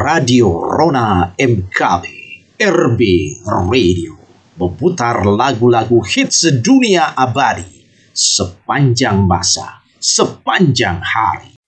Radio Rona MKB, RB Radio, memutar lagu-lagu hits dunia abadi sepanjang masa, sepanjang hari.